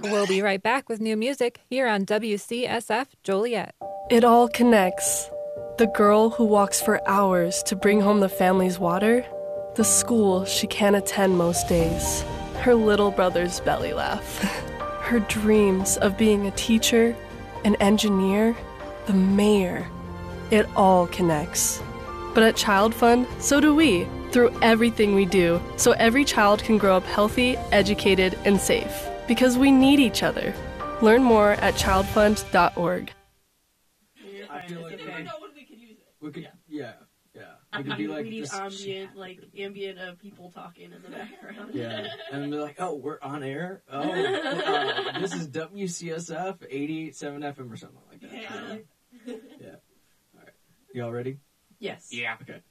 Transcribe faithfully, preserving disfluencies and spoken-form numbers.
We'll be right back with new music here on W C S F Joliet. It all connects. The girl who walks for hours to bring home the family's water, the school she can't attend most days, her little brother's belly laugh, her dreams of being a teacher, an engineer, the mayor. It all connects. But at Child Fund, so do we, through everything we do, so every child can grow up healthy, educated, and safe. Because we need each other. Learn more at child fund dot org. I feel like I know when we could use it. we could, yeah, yeah. We We could be like need this. ambient, like ambient of people talking in the background. Yeah, and be like, oh, we're on air. Oh, uh, this is W C S F eighty-eight point seven F M or something like that. Yeah. Yeah. All right. Y'all ready? Yes. Yeah. Okay.